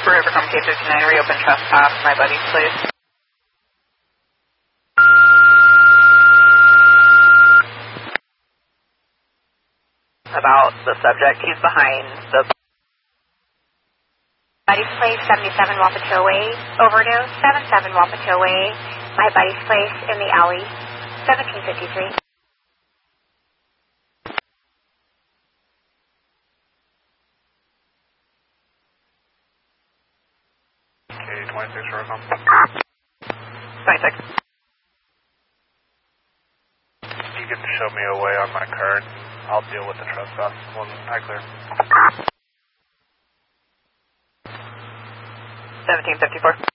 For Rivercom K59, reopen trespass, my buddies, please. About the subject, he's behind the... Buddy's Place, 77 Wapato Way. Overdose, 77 Wapato Way. My Buddy's Place in the alley, 1753. K26 Rivercom. 26. You can show me a way on my card. I'll deal with the trespass when I clear. 1754.